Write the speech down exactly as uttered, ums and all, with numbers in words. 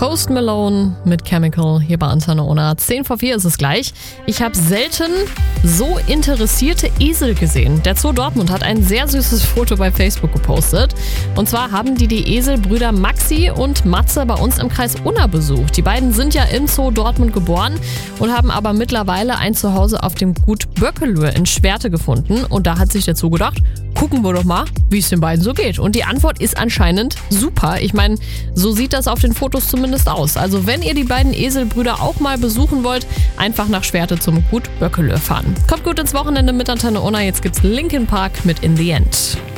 Post Malone mit Chemical hier bei Antenne Ona. zehn vor vier ist es gleich. Ich habe selten so interessierte Esel gesehen. Der Zoo Dortmund hat ein sehr süßes Foto bei Facebook gepostet. Und zwar haben die die Eselbrüder Maxi und Matze bei uns im Kreis Unna besucht. Die beiden sind ja im Zoo Dortmund geboren und haben aber mittlerweile ein Zuhause auf dem Gut Böckelö in Schwerte gefunden. Und da hat sich der Zoo gedacht, gucken wir doch mal, wie es den beiden so geht. Und die Antwort ist anscheinend super. Ich meine, so sieht das auf den Fotos zumindest aus. Also wenn ihr die beiden Eselbrüder auch mal besuchen wollt, einfach nach Schwerte zum Gut Böckelö fahren. Kommt gut ins Wochenende mit Antenne Ona. Jetzt gibt's Linkin Park mit In the End.